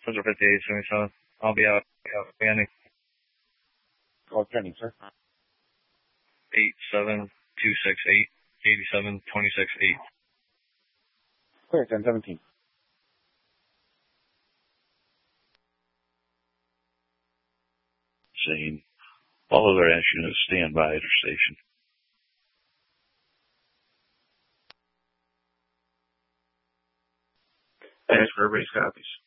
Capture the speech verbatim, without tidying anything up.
Central fifty-eight seventy-seven. I'll be out, out scanning. Call training, sir. eight seven two six eight, eighty-seven twenty-six eight. Clear, ten seventeen. Saying, all other action is stand by at your station. Thanks for everybody's copies.